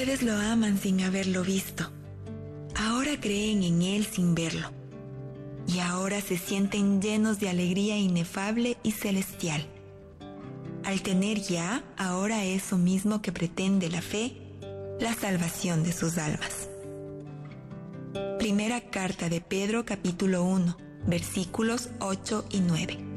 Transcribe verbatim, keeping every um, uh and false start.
Ustedes lo aman sin haberlo visto. Ahora creen en Él sin verlo. Y ahora se sienten llenos de alegría inefable y celestial. Al tener ya ahora eso mismo que pretende la fe, la salvación de sus almas. Primera carta de Pedro, capítulo uno, versículos ocho y nueve.